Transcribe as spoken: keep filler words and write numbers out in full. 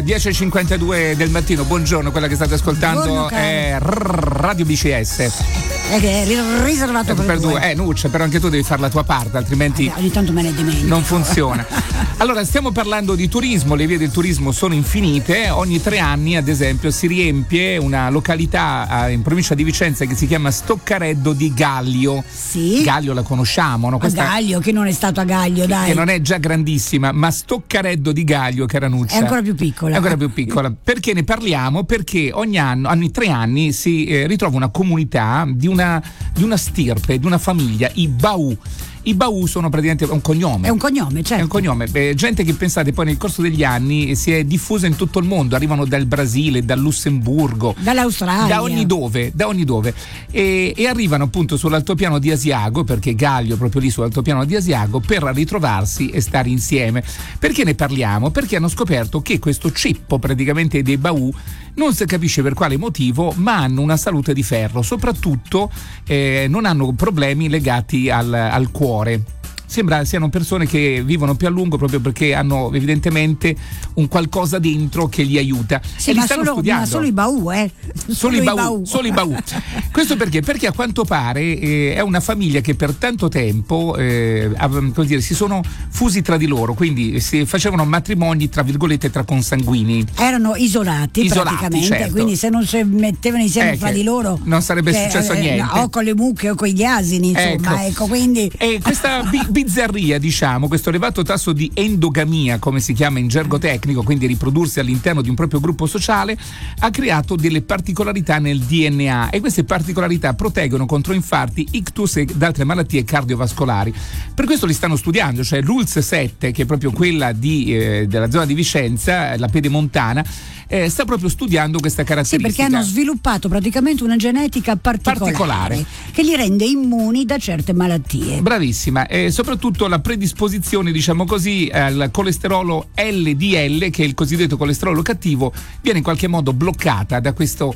dieci e cinquantadue del mattino, buongiorno, quella che state ascoltando Buongiorno, è Radio B C S. È che è riservato per, per due. due. Eh, Nuccia, però anche tu devi fare la tua parte, altrimenti Vabbè, ogni tanto me ne dimentico. non funziona. Allora, stiamo parlando di turismo, le vie del turismo sono infinite, ogni tre anni ad esempio si riempie una località in provincia di Vicenza che si chiama Stoccareddo di Gallio. Sì. Gallio la conosciamo, no? Questa... A Gaglio, che non è stato a Gaglio, dai. Che non è già grandissima, ma Stoccareddo di Gallio, cara Nuccia, è ancora più piccola. È ancora più piccola. Perché ne parliamo? Perché ogni anno, ogni tre anni si eh, ritrova una comunità di una, di una stirpe, di una famiglia, i Baù. I Baù sono praticamente un cognome. È un cognome, certo. È un cognome. Eh, gente che, pensate, poi nel corso degli anni si è diffusa in tutto il mondo. Arrivano dal Brasile, dal Lussemburgo, dall'Australia, da ogni dove, da ogni dove. E, e arrivano appunto sull'altopiano di Asiago, perché Gallio proprio lì sull'altopiano di Asiago, per ritrovarsi e stare insieme. Perché ne parliamo? Perché hanno scoperto che questo ceppo praticamente dei Baù non si capisce per quale motivo, ma hanno una salute di ferro, soprattutto eh, non hanno problemi legati al, al cuore. Sembra siano persone che vivono più a lungo proprio perché hanno evidentemente un qualcosa dentro che li aiuta. Sì, e ma, li stanno solo, studiando. ma solo i Baù, eh? Solo, solo i i Baù, Baù. solo i Baù. Questo perché? Perché a quanto pare eh, è una famiglia che per tanto tempo eh, come dire, si sono fusi tra di loro, quindi si facevano matrimoni tra virgolette tra consanguini. Erano isolati, isolati praticamente, certo. Quindi se non si mettevano insieme eh, fra di loro non sarebbe che, successo eh, niente. O con le mucche o con gli asini, insomma, ecco, ecco quindi. E questa bi- bizzarria, diciamo, questo elevato tasso di endogamia, come si chiama in gergo tecnico, quindi riprodursi all'interno di un proprio gruppo sociale, ha creato delle particolarità nel D N A e queste particolarità proteggono contro infarti, ictus ed altre malattie cardiovascolari. Per questo li stanno studiando, cioè l'U L S sette, che è proprio quella di, eh, della zona di Vicenza, la pedemontana, eh, sta proprio studiando questa caratteristica. Sì, perché hanno sviluppato praticamente una genetica particolare, particolare. che li rende immuni da certe malattie. Bravissima, e soprattutto la predisposizione, diciamo così, al colesterolo L D L, che è il cosiddetto colesterolo cattivo, viene in qualche modo bloccata da questo